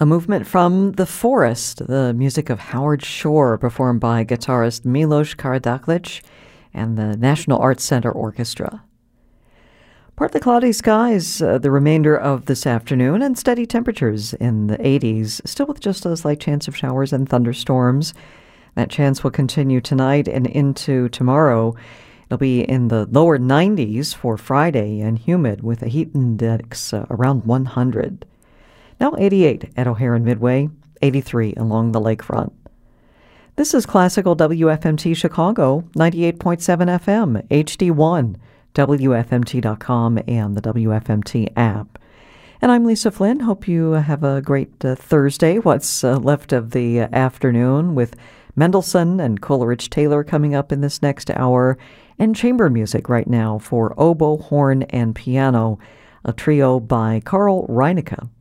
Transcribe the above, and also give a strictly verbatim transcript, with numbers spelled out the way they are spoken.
A movement from The Forest, the music of Howard Shore, performed by guitarist Milos Karađorđević and the National Arts Center Orchestra. Partly cloudy skies uh, the remainder of this afternoon, and steady temperatures in the eighties, still with just a slight chance of showers and thunderstorms. That chance will continue tonight and into tomorrow. It'll be in the lower nineties for Friday and humid with a heat index uh, around one hundred. Now eighty-eight at O'Hare and Midway, eighty-three along the lakefront. This is Classical W F M T Chicago, ninety-eight point seven F M, H D one, W F M T dot com, and the W F M T app. And I'm Lisa Flynn. Hope you have a great uh, Thursday, what's uh, left of the uh, afternoon, with Mendelssohn and Coleridge Taylor coming up in this next hour, and chamber music right now for oboe, horn, and piano, a trio by Carl Reinecke.